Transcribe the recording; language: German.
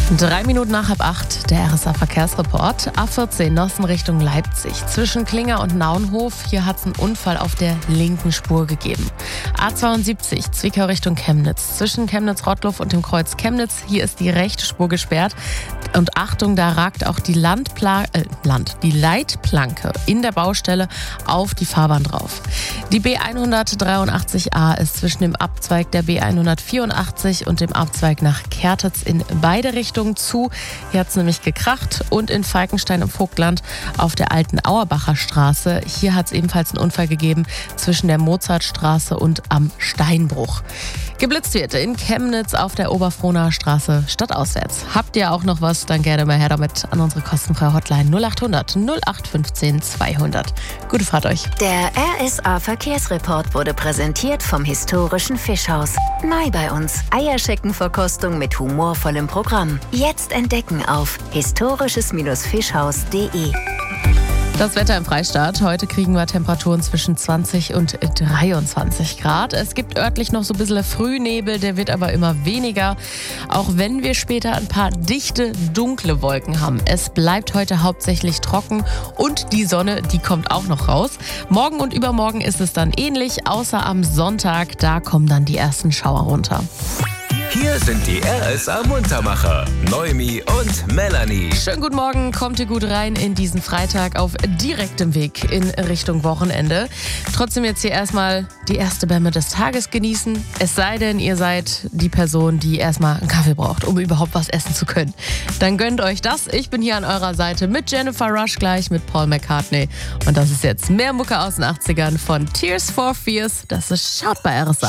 3 Minuten nach 7:30, der RSA-Verkehrsreport. A14 Nossen Richtung Leipzig. Zwischen Klinger und Naunhof, hier hat es einen Unfall auf der linken Spur gegeben. A72 Zwickau Richtung Chemnitz. Zwischen Chemnitz-Rottluff und dem Kreuz Chemnitz, hier ist die rechte Spur gesperrt. Und Achtung, da ragt auch die Leitplanke in der Baustelle auf die Fahrbahn drauf. Die B183a ist zwischen dem Abzweig der B184 und dem Abzweig nach Kertitz in beide Richtungen zu. Hier hat es nämlich gekracht. Und in Falkenstein im Vogtland auf der alten Auerbacher Straße. Hier hat es ebenfalls einen Unfall gegeben zwischen der Mozartstraße und am Steinbruch. Geblitzt wird in Chemnitz auf der Oberfrohnaer Straße stadtauswärts. Habt ihr auch noch was, dann gerne mal her damit an unsere kostenfreie Hotline 0800 0815 200. Gute Fahrt euch. Der RSA-Verkehrsreport wurde präsentiert vom historischen Fischhaus. Neu bei uns. Eierscheckenverkostung mit humorvollem Programm. Jetzt entdecken auf historisches-fischhaus.de. Das Wetter im Freistaat. Heute kriegen wir Temperaturen zwischen 20 und 23 Grad. Es gibt örtlich noch so ein bisschen Frühnebel, der wird aber immer weniger. Auch wenn wir später ein paar dichte, dunkle Wolken haben. Es bleibt heute hauptsächlich trocken und die Sonne, die kommt auch noch raus. Morgen und übermorgen ist es dann ähnlich, außer am Sonntag. Da kommen dann die ersten Schauer runter. Hier sind die RSA-Muntermacher, Noemi und Melanie. Schönen guten Morgen, kommt ihr gut rein in diesen Freitag auf direktem Weg in Richtung Wochenende. Trotzdem jetzt hier erstmal die erste Bämme des Tages genießen. Es sei denn, ihr seid die Person, die erstmal einen Kaffee braucht, um überhaupt was essen zu können. Dann gönnt euch das. Ich bin hier an eurer Seite mit Jennifer Rush gleich, mit Paul McCartney. Und das ist jetzt mehr Mucke aus den 80ern von Tears for Fears. Das ist Schaut bei RSA.